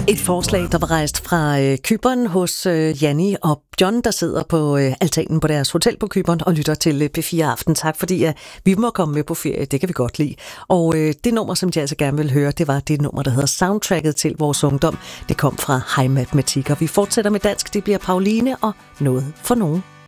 Et forslag, der var rejst fra Cypern hos Janni og John, der sidder på altanen på deres hotel på Cypern og lytter til P4 Aften. Tak fordi vi må komme med på ferie, det kan vi godt lide. Og det nummer, som jeg altså gerne vil høre, det var det nummer, der hedder Soundtracket til vores ungdom. Det kom fra High Matematik, og vi fortsætter med dansk. Det bliver Pauline og Noget for nogen.